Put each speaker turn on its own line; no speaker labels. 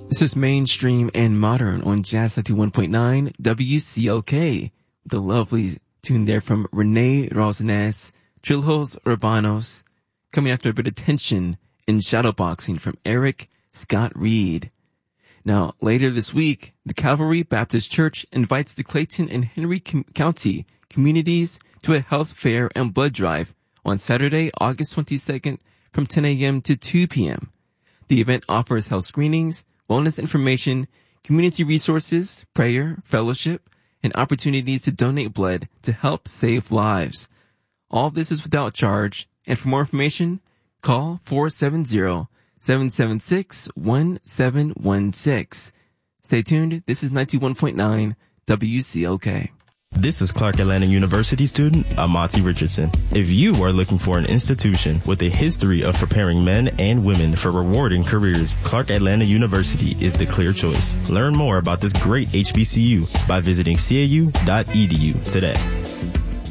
This is Mainstream and Modern on Jazz 91.9 WCLK. The lovely tune there from Renee Rosnes, Trilhos Urbanos, coming after a bit of tension in shadowboxing from Eric Scott Reed. Now, later this week, the Calvary Baptist Church invites the Clayton and Henry County communities to a health fair and blood drive on Saturday, August 22nd from 10 a.m. to 2 p.m. The event offers health screenings, wellness information, community resources, prayer, fellowship, and opportunities to donate blood to help save lives. All this is without charge, and for more information, call 470-776-1716. Stay tuned. This is 91.9 WCLK.
This is Clark Atlanta University student Amati Richardson. If you are looking for an institution with a history of preparing men and women for rewarding careers, Clark Atlanta University is the clear choice. Learn more about this great HBCU by visiting cau.edu today.